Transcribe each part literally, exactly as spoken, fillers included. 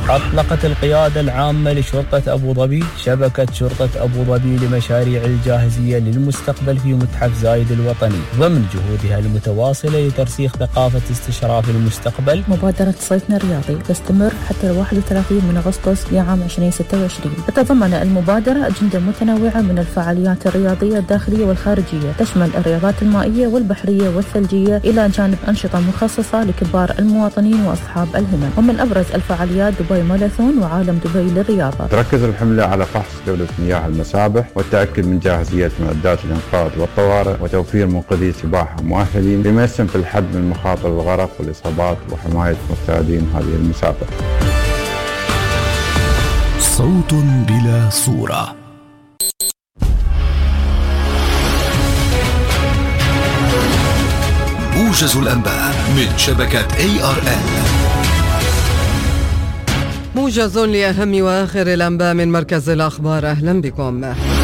أطلقت القيادة العامة لشرطة أبو ظبي شبكة شرطة أبو ظبي لمشاريع الجاهزية للمستقبل في متحف زايد الوطني ضمن جهودها المتواصلة لترسيخ ثقافة استشراف المستقبل. مبادرة صيفنا الرياضي تستمر حتى واحد وثلاثين من أغسطس لعام ألفين وستة وعشرين. تتضمن المبادرة أجندة متنوعة من الفعاليات الرياضية الداخلية والخارجية، تشمل الرياضات المائية والبحرية والثلجية إلى جانب أنشطة مخصصة لكبار المواطنين وأصحاب الهمم. ومن أبرز الفعاليات دبي ماراثون وعالم دبي للرياضة. تركز الحملة على فحص جودة مياه المسابح والتأكد من جاهزية معدات الإنقاذ والطوارئ وتوفير منقذي سباحة مؤهلين بما يسهم في الحد من مخاطر الغرق والإصابات وحماية مبتعدين هذه المسابقة. صوت بلا صورة. موجز الأنباء من شبكة إيه آر إل. موجز لأهم وآخر الأنباء من مركز الأخبار. أهلا بكم.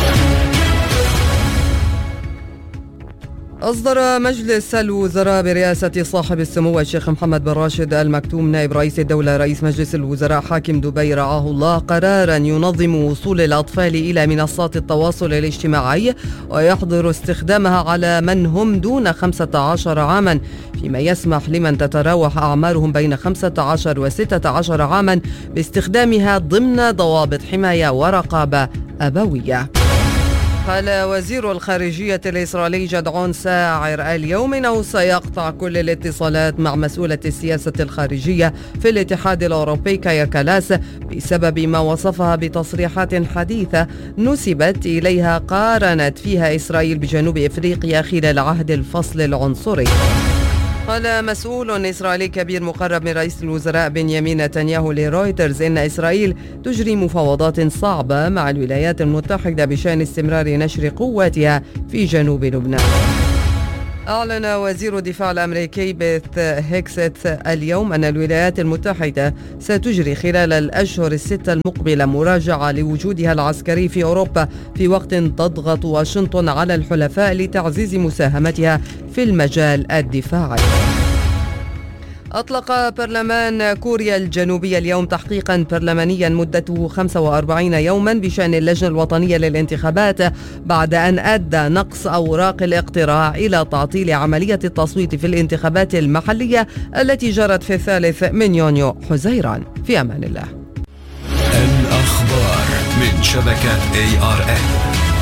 أصدر مجلس الوزراء برئاسة صاحب السمو الشيخ محمد بن راشد آل مكتوم نائب رئيس الدولة رئيس مجلس الوزراء حاكم دبي رعاه الله قرارا ينظم وصول الأطفال إلى منصات التواصل الاجتماعي ويحظر استخدامها على من هم دون خمسة عشر عاما، فيما يسمح لمن تتراوح أعمارهم بين خمسة عشر وستة عشر عاما باستخدامها ضمن ضوابط حماية ورقابة أبوية. قال وزير الخارجية الإسرائيلي جدعون ساعر اليوم أنه سيقطع كل الاتصالات مع مسؤولة السياسة الخارجية في الاتحاد الأوروبي كايا كالاس بسبب ما وصفها بتصريحات حديثة نسبت إليها قارنت فيها إسرائيل بجنوب إفريقيا خلال عهد الفصل العنصري. قال مسؤول إسرائيلي كبير مقرب من رئيس الوزراء بنيامين نتنياهو لرويترز إن إسرائيل تجري مفاوضات صعبة مع الولايات المتحدة بشأن استمرار نشر قواتها في جنوب لبنان. أعلن وزير الدفاع الأمريكي بيث هيكست اليوم أن الولايات المتحدة ستجري خلال الأشهر الستة المقبلة مراجعة لوجودها العسكري في أوروبا في وقت تضغط واشنطن على الحلفاء لتعزيز مساهمتها في المجال الدفاعي. أطلق برلمان كوريا الجنوبية اليوم تحقيقا برلمانيا مدته خمسة وأربعين يوما بشأن اللجنة الوطنية للانتخابات بعد أن أدى نقص أوراق الاقتراع إلى تعطيل عملية التصويت في الانتخابات المحلية التي جرت في الثالث من يونيو حزيران. في أمان الله. الأخبار من شبكة إيه آر إل.